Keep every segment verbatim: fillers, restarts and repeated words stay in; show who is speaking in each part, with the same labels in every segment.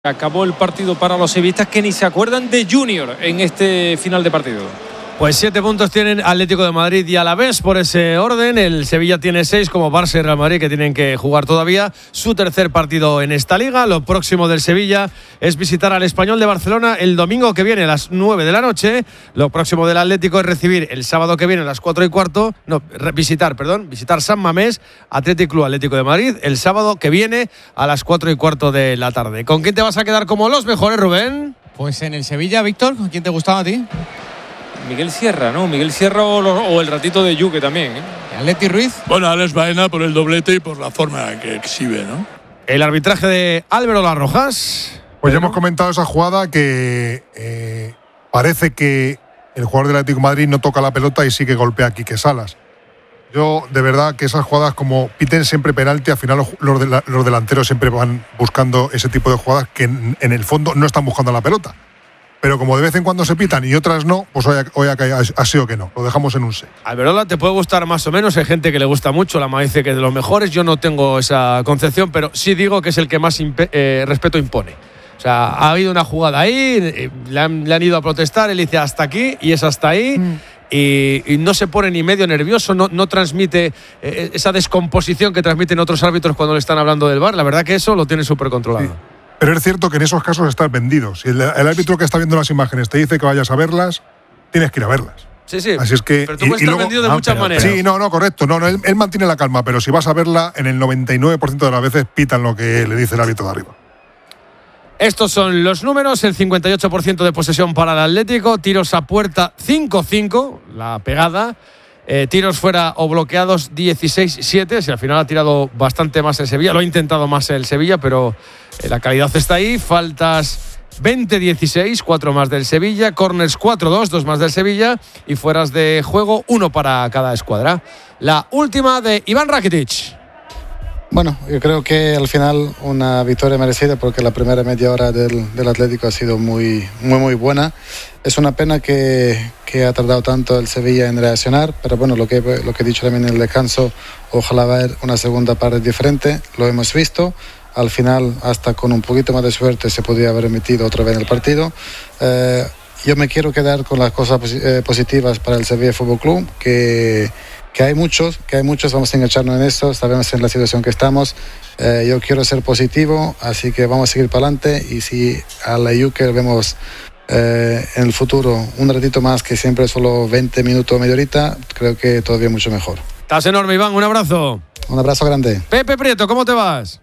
Speaker 1: Acabó el partido para los sevillistas que ni se acuerdan de Junior en este final de partido.
Speaker 2: Pues siete puntos tienen Atlético de Madrid y Alavés por ese orden. El Sevilla tiene seis, como Barça y Real Madrid, que tienen que jugar todavía su tercer partido en esta liga. Lo próximo del Sevilla es visitar al Español de Barcelona el domingo que viene a las nueve de la noche. Lo próximo del Atlético es recibir el sábado que viene a las cuatro y cuarto. No, visitar, perdón, visitar San Mamés, Athletic Club Atlético de Madrid, el sábado que viene a las cuatro y cuarto de la tarde. ¿Con quién te vas a quedar como los mejores, Rubén?
Speaker 3: Pues en el Sevilla, Víctor. ¿Con quién te gustaba a ti?
Speaker 1: Miguel Sierra, ¿no? Miguel Sierra o, o el ratito de Yuque también, ¿eh?
Speaker 3: Atleti Ruiz.
Speaker 4: Bueno, Alex Baena por el doblete y por la forma que exhibe, ¿no?
Speaker 2: El arbitraje de Álvaro Las Rojas.
Speaker 5: Pues ya hemos comentado esa jugada que eh, parece que el jugador del Atlético de Madrid no toca la pelota y sí que golpea a Quique Salas. Yo, de verdad, que esas jugadas, como piten siempre penalti, al final los, los, de la, los delanteros siempre van buscando ese tipo de jugadas que en, en el fondo no están buscando la pelota. Pero como de vez en cuando se pitan y otras no, pues hoy, hoy ha, ha sido que no. Lo dejamos en un seis.
Speaker 2: Alberola te puede gustar más o menos. Hay gente que le gusta mucho. La Ma dice que es de los mejores. Yo no tengo esa concepción, pero sí digo que es el que más impe- eh, respeto impone. O sea, ha habido una jugada ahí, eh, le, han, le han ido a protestar, él dice hasta aquí y es hasta ahí. Mm. Y, y no se pone ni medio nervioso, no, no transmite eh, esa descomposición que transmiten otros árbitros cuando le están hablando del V A R. La verdad que eso lo tiene súper controlado.
Speaker 5: Sí. Pero es cierto que en esos casos estás vendido. Si el, el árbitro que está viendo las imágenes te dice que vayas a verlas, tienes que ir a verlas.
Speaker 2: Sí, sí.
Speaker 5: Así es que,
Speaker 2: pero tú puedes estar luego, vendido de ah, muchas
Speaker 5: pero,
Speaker 2: maneras.
Speaker 5: Sí, no, no, correcto. No, no, él, él mantiene la calma, pero si vas a verla, en el noventa y nueve por ciento de las veces pitan lo que le dice el árbitro de arriba.
Speaker 2: Estos son los números: el cincuenta y ocho por ciento de posesión para el Atlético, tiros a puerta cinco cinco, la pegada. Eh, tiros fuera o bloqueados dieciséis siete, si al final ha tirado bastante más el Sevilla, lo ha intentado más el Sevilla, pero eh, la calidad está ahí. Faltas veinte dieciséis, cuatro más del Sevilla, corners cuatro dos, dos más del Sevilla y fueras de juego uno para cada escuadra. La última de Iván Rakitic.
Speaker 6: Bueno, yo creo que al final una victoria merecida porque la primera media hora del, del Atlético ha sido muy, muy, muy buena. Es una pena que, que ha tardado tanto el Sevilla en reaccionar, pero bueno, lo que, lo que he dicho también en el descanso, ojalá ver una segunda parte diferente, lo hemos visto. Al final, hasta con un poquito más de suerte, se podría haber metido otra vez en el partido. Eh, yo me quiero quedar con las cosas eh, positivas para el Sevilla Fútbol Club, que... que hay muchos, que hay muchos, vamos a engancharnos en esto, sabemos en la situación que estamos, eh, yo quiero ser positivo, así que vamos a seguir para adelante y si a la Juque vemos eh, en el futuro un ratito más, que siempre es solo veinte minutos, media horita, creo que todavía mucho mejor.
Speaker 2: Estás enorme, Iván, un abrazo.
Speaker 6: Un abrazo grande.
Speaker 2: Pepe Prieto, ¿cómo te vas?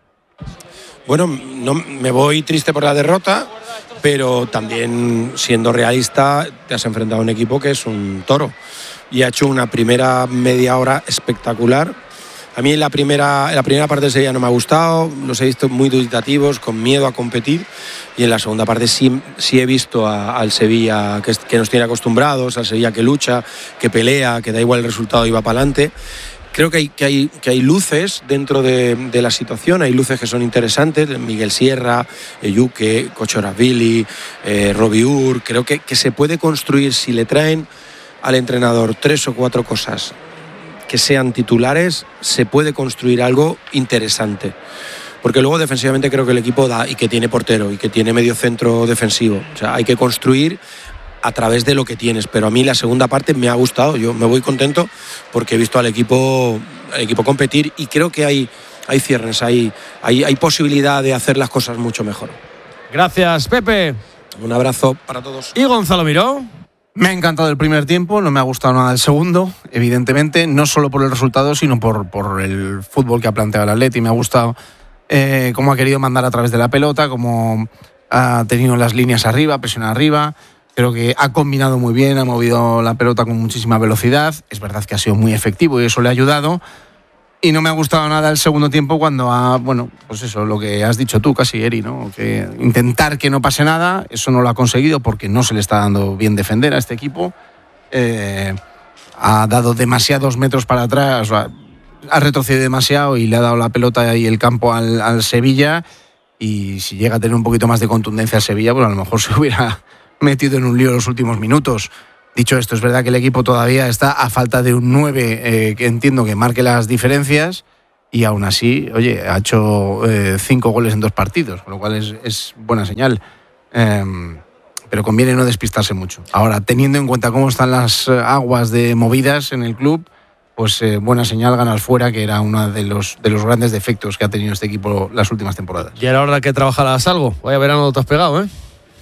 Speaker 7: Bueno, no, me voy triste por la derrota, pero también siendo realista te has enfrentado a un equipo que es un toro. Y ha hecho una primera media hora espectacular. A mí la primera, la primera parte de Sevilla no me ha gustado, los he visto muy dubitativos, con miedo a competir, y en la segunda parte sí, sí he visto a, al Sevilla que, que nos tiene acostumbrados, al Sevilla que lucha, que pelea, que da igual el resultado y va para adelante. Creo que hay, que, hay, que hay luces dentro de, de la situación, hay luces que son interesantes, Miguel Sierra, Yuque, Kochoravili, eh, Robiur. Creo que, que se puede construir si le traen al entrenador tres o cuatro cosas que sean titulares, se puede construir algo interesante, porque luego defensivamente creo que el equipo da, y que tiene portero y que tiene medio centro defensivo, o sea, hay que construir a través de lo que tienes, pero a mí la segunda parte me ha gustado, yo me voy contento porque he visto al equipo, al equipo competir y creo que hay, hay cierres, hay, hay, hay posibilidad de hacer las cosas mucho mejor.
Speaker 2: Gracias, Pepe.
Speaker 7: Un abrazo para todos.
Speaker 2: ¿Y Gonzalo Miró?
Speaker 8: Me ha encantado el primer tiempo, no me ha gustado nada el segundo, evidentemente, no solo por el resultado, sino por, por el fútbol que ha planteado el Atleti. Me ha gustado eh, cómo ha querido mandar a través de la pelota, cómo ha tenido las líneas arriba, presión arriba. Creo que ha combinado muy bien, ha movido la pelota con muchísima velocidad. Es verdad que ha sido muy efectivo y eso le ha ayudado. Y no me ha gustado nada el segundo tiempo cuando ha, bueno, pues eso, lo que has dicho tú casi, Eri, ¿no? Que intentar que no pase nada, eso no lo ha conseguido porque no se le está dando bien defender a este equipo. Eh, ha dado demasiados metros para atrás, ha retrocedido demasiado y le ha dado la pelota y el campo al, al Sevilla. Y si llega a tener un poquito más de contundencia al Sevilla, pues a lo mejor se hubiera metido en un lío los últimos minutos. Dicho esto, es verdad que el equipo todavía está a falta de un nueve, eh, que entiendo que marque las diferencias, y aún así, oye, ha hecho eh, cinco goles en dos partidos, con lo cual es, es buena señal. Eh, pero conviene no despistarse mucho. Ahora, teniendo en cuenta cómo están las aguas de movidas en el club, pues eh, buena señal ganar fuera, que era uno de los, de los grandes defectos que ha tenido este equipo las últimas temporadas.
Speaker 2: Y era hora que trabajaras algo. Vaya verano te has pegado, ¿eh?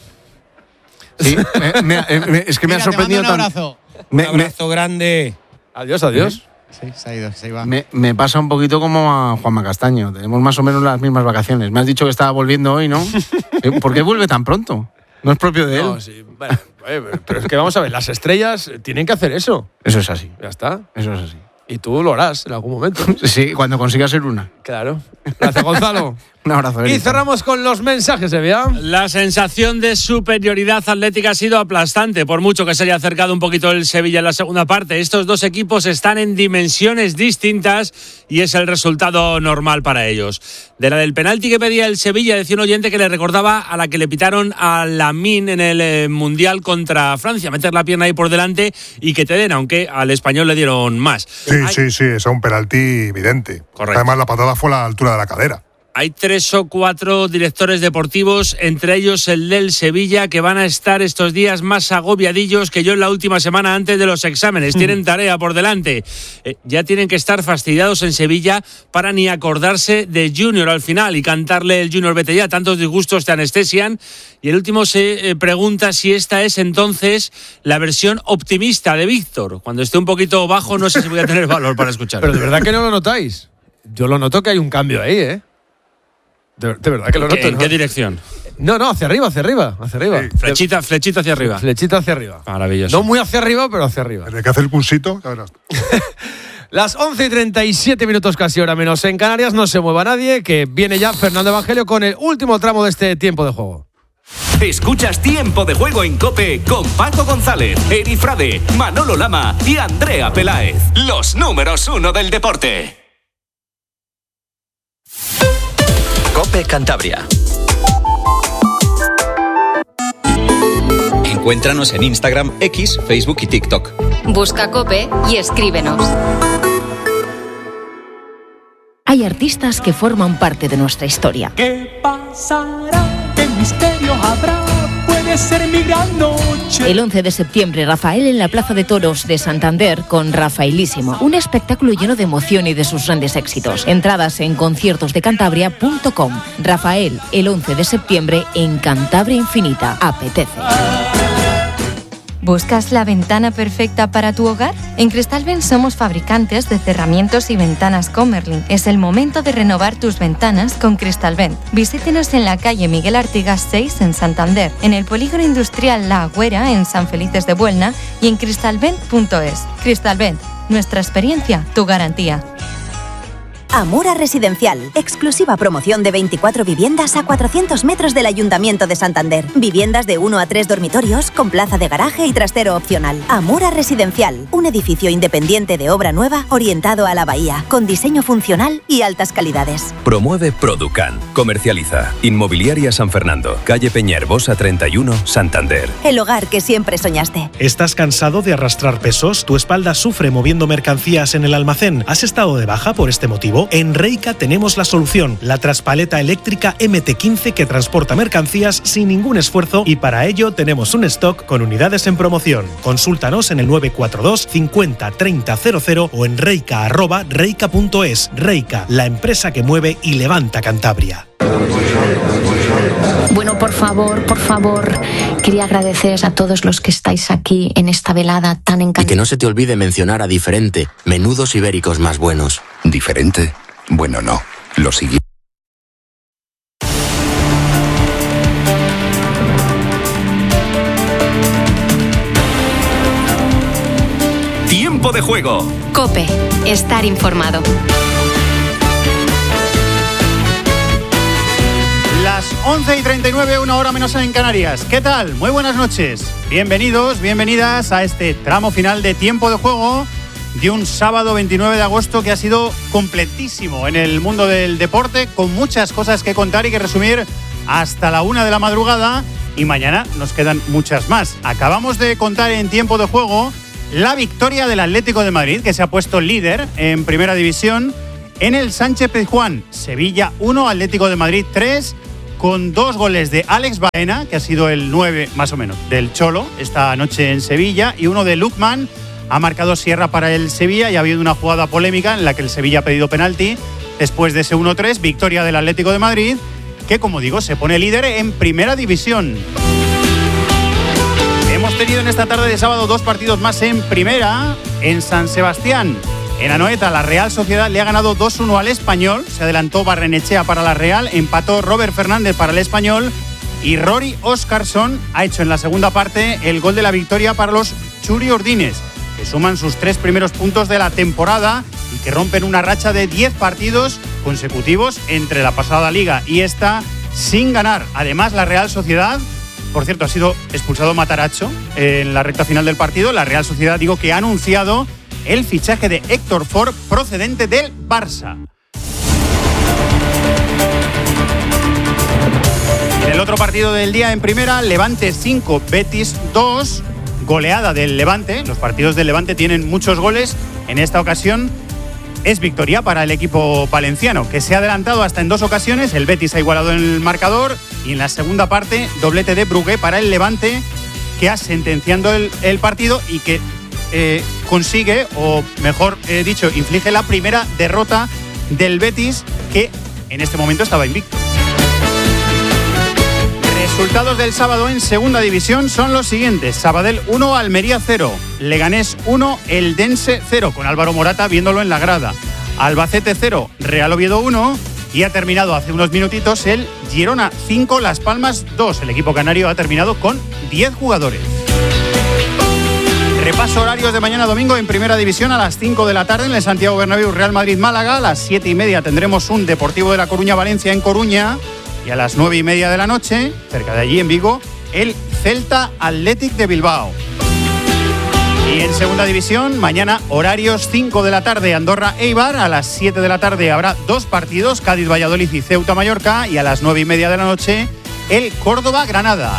Speaker 8: Sí, me, me, me, es que
Speaker 3: Mira,
Speaker 8: me ha sorprendido
Speaker 3: te mando un
Speaker 8: tanto.
Speaker 3: abrazo.
Speaker 8: Me,
Speaker 7: Un abrazo grande.
Speaker 2: Adiós, adiós.
Speaker 3: Sí, se ha ido, se iba.
Speaker 8: Me, me pasa un poquito como a Juanma Castaño. Tenemos más o menos las mismas vacaciones. Me has dicho que estaba volviendo hoy, ¿no? ¿Por qué vuelve tan pronto? No es propio de él.
Speaker 2: No, sí. Bueno, pero es que vamos a ver, las estrellas tienen que hacer eso.
Speaker 8: Eso es así.
Speaker 2: Ya está.
Speaker 8: Eso es así.
Speaker 2: Y tú lo harás en algún momento.
Speaker 8: Sí, cuando consigas ser una.
Speaker 2: Claro. Gracias, Gonzalo.
Speaker 8: Un abrazo.
Speaker 2: Y cerramos con los mensajes, Evia.
Speaker 1: La sensación de superioridad atlética ha sido aplastante, por mucho que se haya acercado un poquito el Sevilla en la segunda parte. Estos dos equipos están en dimensiones distintas y es el resultado normal para ellos. De la del penalti que pedía el Sevilla, decía un oyente que le recordaba a la que le pitaron a Lamine en el eh, Mundial contra Francia, meter la pierna ahí por delante y que te den, aunque al español le dieron más.
Speaker 5: Sí,
Speaker 1: Hay...
Speaker 5: sí, sí, es un penalti evidente.
Speaker 1: Correcto.
Speaker 5: Además, la patada fue a la altura de la cadera.
Speaker 1: Hay tres o cuatro directores deportivos, entre ellos el del Sevilla, que van a estar estos días más agobiadillos que yo en la última semana antes de los exámenes. Tienen tarea por delante. Eh, ya tienen que estar fastidiados en Sevilla para ni acordarse de Junior al final y cantarle el Junior vete ya. Tantos disgustos te anestesian. Y el último se eh, pregunta si esta es entonces la versión optimista de Víctor. Cuando esté un poquito bajo no sé si voy a tener valor para escuchar.
Speaker 2: Pero de verdad que no lo notáis. Yo lo noto que hay un cambio ahí, ¿eh? De, de verdad que lo noto.
Speaker 1: ¿En
Speaker 2: ¿no?
Speaker 1: qué dirección?
Speaker 2: No, no, hacia arriba, hacia arriba, hacia arriba.
Speaker 5: Sí.
Speaker 1: Flechita, flechita hacia arriba.
Speaker 2: Flechita hacia arriba.
Speaker 1: Maravilloso.
Speaker 2: No muy hacia arriba, pero hacia arriba.
Speaker 5: Desde que hace el pulsito, ya verás.
Speaker 2: Las once y treinta y siete minutos, casi hora menos en Canarias. No se mueva nadie, que viene ya Fernando Evangelio con el último tramo de este tiempo de juego.
Speaker 9: Escuchas Tiempo de Juego en COPE con Paco González, Eri Frade, Manolo Lama y Andrea Peláez. Los números uno del deporte.
Speaker 10: COPE Cantabria. Encuéntranos en Instagram, X, Facebook y TikTok.
Speaker 11: Busca COPE y escríbenos.
Speaker 12: Hay artistas que forman parte de nuestra historia.
Speaker 13: ¿Qué pasará? ¿Qué misterio habrá? Puede ser mi gran noche.
Speaker 12: El once de septiembre, Rafael en la Plaza de Toros de Santander con Rafaelísimo. Un espectáculo lleno de emoción y de sus grandes éxitos. Entradas en conciertos de cantabria punto com. Rafael, el once de septiembre en Cantabria Infinita. Apetece.
Speaker 14: ¿Buscas la ventana perfecta para tu hogar? En Cristalvent somos fabricantes de cerramientos y ventanas Comerlin. Es el momento de renovar tus ventanas con Cristalvent. Visítenos en la calle Miguel Artigas seis en Santander, en el polígono industrial La Agüera en San Felices de Buelna y en cristalvent punto es. Cristalvent, nuestra experiencia, tu garantía.
Speaker 15: Amura Residencial. Exclusiva promoción de veinticuatro viviendas a cuatrocientos metros del Ayuntamiento de Santander. Viviendas de uno a tres dormitorios con plaza de garaje y trastero opcional. Amura Residencial. Un edificio independiente de obra nueva orientado a la bahía, con diseño funcional y altas calidades.
Speaker 10: Promueve Producan. Comercializa. Inmobiliaria San Fernando. Calle Peñaherbosa treinta y uno, Santander.
Speaker 15: El hogar que siempre soñaste.
Speaker 16: ¿Estás cansado de arrastrar pesos? ¿Tu espalda sufre moviendo mercancías en el almacén? ¿Has estado de baja por este motivo? En Reika tenemos la solución, la traspaleta eléctrica eme te quince que transporta mercancías sin ningún esfuerzo y para ello tenemos un stock con unidades en promoción. Consúltanos en el nueve cuatro dos cincuenta treinta cero cero o en reika arroba reika punto es. Reika, la empresa que mueve y levanta Cantabria.
Speaker 17: Bueno, por favor, por favor, quería agradeceros a todos los que estáis aquí en esta velada tan encantadora.
Speaker 18: Y que no se te olvide mencionar a Diferente, menudos ibéricos más buenos.
Speaker 19: ¿Diferente? Bueno, no. Lo siguiente.
Speaker 9: Tiempo de Juego.
Speaker 11: COPE. Estar informado.
Speaker 20: Las once y treinta y nueve, una hora menos en Canarias. ¿Qué tal? Muy buenas noches. Bienvenidos, bienvenidas a este tramo final de Tiempo de Juego de un sábado veintinueve de agosto que ha sido completísimo en el mundo del deporte, con muchas cosas que contar y que resumir hasta la una de la madrugada, y mañana nos quedan muchas más. Acabamos de contar en Tiempo de Juego la victoria del Atlético de Madrid, que se ha puesto líder en Primera División En el Sánchez Pizjuán, Sevilla uno, Atlético de Madrid tres, con dos goles de Alex Baena, que ha sido el nueve más o menos del Cholo esta noche en Sevilla, y uno de Lukman. Ha marcado Sierra para el Sevilla y ha habido una jugada polémica en la que el Sevilla ha pedido penalti. Después de ese uno tres, victoria del Atlético de Madrid, que como digo, se pone líder en Primera División. Hemos tenido en esta tarde de sábado dos partidos más en Primera. En San Sebastián, en Anoeta, la Real Sociedad le ha ganado dos uno al Español. Se adelantó Barrenechea para la Real, empató Robert Fernández para el Español y Rory Oscarson ha hecho en la segunda parte el gol de la victoria para los Churi Ordines, que suman sus tres primeros puntos de la temporada y que rompen una racha de diez partidos consecutivos entre la pasada liga y esta sin ganar. Además, la Real Sociedad, por cierto, ha sido expulsado Mataracho en la recta final del partido. La Real Sociedad, digo, que ha anunciado el fichaje de Héctor Ford procedente del Barça. En el otro partido del día en Primera, Levante cinco, Betis dos. Goleada del Levante. Los partidos del Levante tienen muchos goles. En esta ocasión es victoria para el equipo valenciano, que se ha adelantado hasta en dos ocasiones. El Betis ha igualado en el marcador y en la segunda parte doblete de Brugué para el Levante, que ha sentenciando el, el partido y que eh, consigue, o mejor eh, dicho, inflige la primera derrota del Betis, que en este momento estaba invicto. Resultados del sábado en Segunda División son los siguientes: Sabadell uno, Almería cero, Leganés uno, Eldense cero, con Álvaro Morata viéndolo en la grada, Albacete cero, Real Oviedo uno, y ha terminado hace unos minutitos el Girona cinco, Las Palmas dos. El equipo canario ha terminado con diez jugadores. Repaso horarios de mañana domingo en Primera División. A las cinco de la tarde en el Santiago Bernabéu, Real Madrid-Málaga. A las siete y media tendremos un Deportivo de La Coruña-Valencia en Coruña. Y a las nueve y media de la noche, cerca de allí en Vigo, el Celta Athletic de Bilbao. Y en Segunda División, mañana horarios cinco de la tarde, Andorra-Eibar. A las siete de la tarde habrá dos partidos, Cádiz-Valladolid y Ceuta-Mallorca. Y a las nueve y media de la noche, el Córdoba-Granada.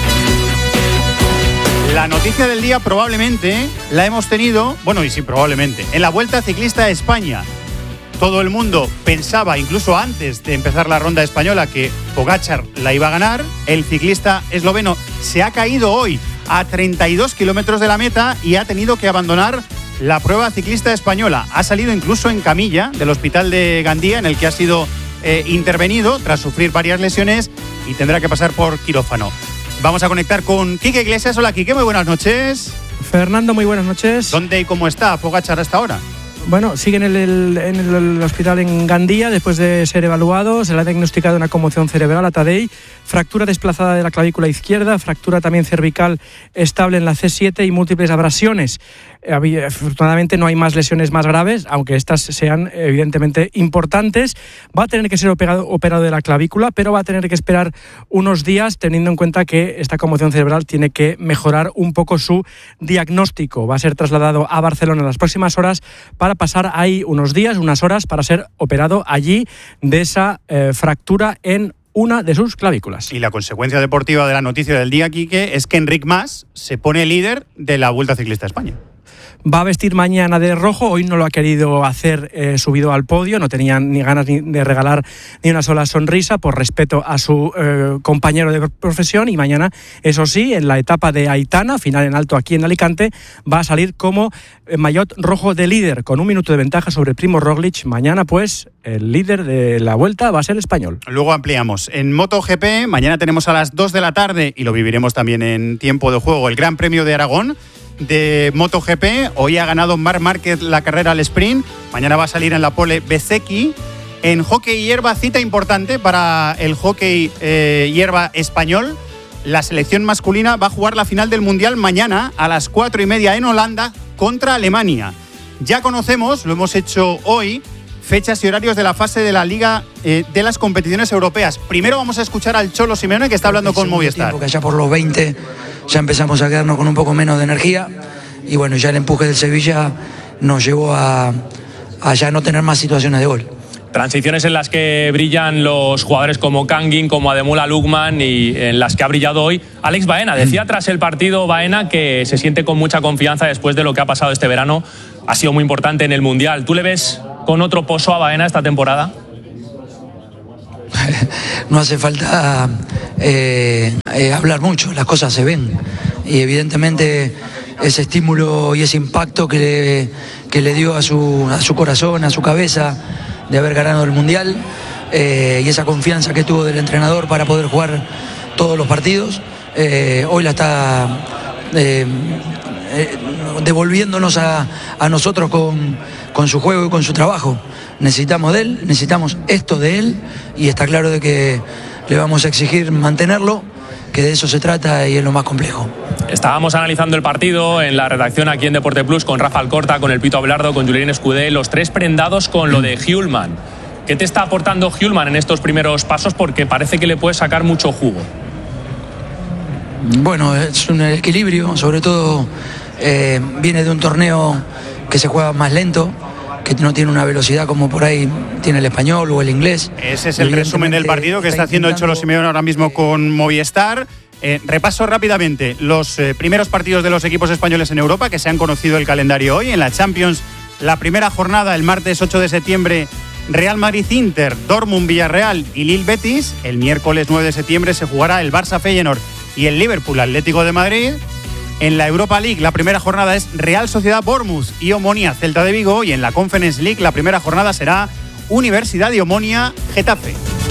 Speaker 20: La noticia del día probablemente la hemos tenido, bueno, y sí, probablemente, en la Vuelta Ciclista a España. Todo el mundo pensaba, incluso antes de empezar la ronda española, que Pogačar la iba a ganar. El ciclista esloveno se ha caído hoy a treinta y dos kilómetros de la meta y ha tenido que abandonar la prueba ciclista española. Ha salido incluso en camilla del hospital de Gandía, en el que ha sido eh, intervenido tras sufrir varias lesiones y tendrá que pasar por quirófano. Vamos a conectar con Quique Iglesias. Hola, Quique, muy buenas noches.
Speaker 21: Fernando, muy buenas noches.
Speaker 20: ¿Dónde y cómo está Pogačar hasta ahora?
Speaker 21: Bueno, sigue en el, el, en el hospital en Gandía después de ser evaluado. Se le ha diagnosticado una conmoción cerebral a Tadej, fractura desplazada de la clavícula izquierda, fractura también cervical estable en la C siete y múltiples abrasiones. Afortunadamente no hay más lesiones más graves, aunque estas sean evidentemente importantes. Va a tener que ser operado, operado de la clavícula, pero va a tener que esperar unos días, teniendo en cuenta que esta conmoción cerebral tiene que mejorar un poco su diagnóstico. Va a ser trasladado a Barcelona en las próximas horas para pasar ahí unos días, unas horas, para ser operado allí de esa eh, fractura en una de sus clavículas.
Speaker 20: Y la consecuencia deportiva de la noticia del día, Quique, es que Enric Mas se pone líder de la Vuelta Ciclista a España.
Speaker 21: Va a vestir mañana de rojo, hoy no lo ha querido hacer eh, subido al podio, no tenía ni ganas ni de regalar ni una sola sonrisa por respeto a su eh, compañero de profesión, y mañana, eso sí, en la etapa de Aitana, final en alto aquí en Alicante, va a salir como eh, maillot rojo de líder, con un minuto de ventaja sobre Primo Roglic. Mañana pues el líder de la Vuelta va a ser español.
Speaker 20: Luego ampliamos. En MotoGP, mañana tenemos a las dos de la tarde, y lo viviremos también en tiempo de juego, el Gran Premio de Aragón de MotoGP. Hoy ha ganado Marc Márquez la carrera al sprint, mañana va a salir en la pole Bezzecchi. En hockey hierba, cita importante para el hockey eh, hierba español. La selección masculina va a jugar la final del Mundial mañana a las cuatro y media en Holanda contra Alemania. Ya conocemos, lo hemos hecho hoy, fechas y horarios de la fase de la Liga eh, de las competiciones europeas. Primero vamos a escuchar al Cholo Simeone, que está hablando con Movistar.
Speaker 22: Porque allá por los veinte ya empezamos a quedarnos con un poco menos de energía, y bueno, ya el empuje del Sevilla nos llevó a, a ya no tener más situaciones de gol.
Speaker 23: Transiciones en las que brillan los jugadores como Kangin, como Ademola Lookman, y en las que ha brillado hoy Alex Baena. Decía tras el partido Baena que se siente con mucha confianza después de lo que ha pasado este verano. Ha sido muy importante en el Mundial. ¿Tú le ves con otro pozo a Baena esta temporada?
Speaker 22: No hace falta eh, eh, hablar mucho, las cosas se ven y evidentemente ese estímulo y ese impacto que le, que le dio a su, a su corazón, a su cabeza de haber ganado el Mundial eh, y esa confianza que tuvo del entrenador para poder jugar todos los partidos, eh, hoy la está eh, eh, devolviéndonos a, a nosotros con, con su juego y con su trabajo. Necesitamos de él, necesitamos esto de él y está claro de que le vamos a exigir mantenerlo, que de eso se trata y es lo más complejo.
Speaker 23: Estábamos analizando el partido en la redacción aquí en Deporte Plus con Rafa Alcorta, con el Pito Abelardo, con Julián Escudé, los tres prendados con lo de Hjulmand. ¿Qué te está aportando Hjulmand en estos primeros pasos? Porque parece que le puede sacar mucho jugo.
Speaker 22: Bueno, es un equilibrio, sobre todo eh, viene de un torneo que se juega más lento, que no tiene una velocidad como por ahí tiene el español o el inglés.
Speaker 20: Ese es el resumen del partido que está haciendo el Cholo Simeone ahora mismo con Movistar. Eh, repaso rápidamente los eh, primeros partidos de los equipos españoles en Europa que se han conocido el calendario hoy. En la Champions, la primera jornada el martes ocho de septiembre, Real Madrid-Inter, Dortmund-Villarreal y Lille-Betis. El miércoles nueve de septiembre se jugará el Barça-Feyenoord y el Liverpool-Atlético de Madrid. En la Europa League la primera jornada es Real Sociedad-Bournemouth y Omonia-Celta de Vigo, y en la Conference League la primera jornada será Universidad de Omonia-Getafe.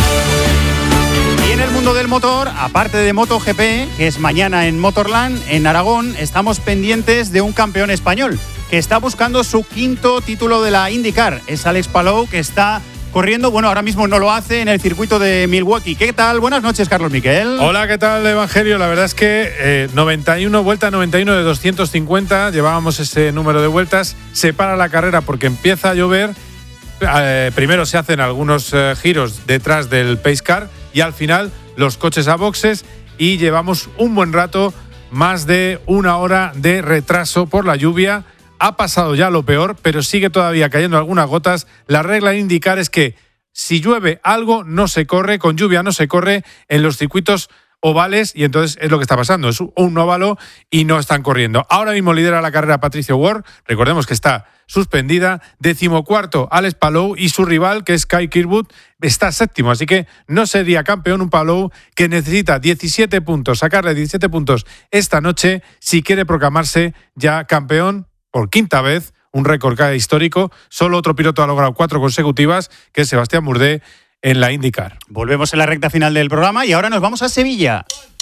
Speaker 20: Y en el mundo del motor, aparte de MotoGP, que es mañana en Motorland, en Aragón, estamos pendientes de un campeón español que está buscando su quinto título de la IndyCar. Es Alex Palou, que está corriendo, bueno, ahora mismo no lo hace en el circuito de Milwaukee. ¿Qué tal? Buenas noches, Carlos Miquel.
Speaker 4: Hola, ¿qué tal, Evangelio? La verdad es que eh, noventa y uno, vuelta noventa y uno de doscientos cincuenta, llevábamos ese número de vueltas, se para la carrera porque empieza a llover, eh, primero se hacen algunos eh, giros detrás del pace car y al final los coches a boxes y llevamos un buen rato, más de una hora de retraso por la lluvia. Ha pasado ya lo peor, pero sigue todavía cayendo algunas gotas. La regla de indicar es que si llueve algo, no se corre, con lluvia no se corre en los circuitos ovales, y entonces es lo que está pasando. Es un óvalo y no están corriendo. Ahora mismo lidera la carrera Patricio Ward, recordemos que está suspendida. Decimocuarto, Alex Palou, y su rival, que es Kyle Kirkwood, está séptimo. Así que no sería campeón un Palou que necesita diecisiete puntos, sacarle diecisiete puntos esta noche si quiere proclamarse ya campeón por quinta vez, un récord histórico. Solo otro piloto ha logrado cuatro consecutivas, que es Sebastián Bourdais en la IndyCar.
Speaker 20: Volvemos en la recta final del programa y ahora nos vamos a Sevilla.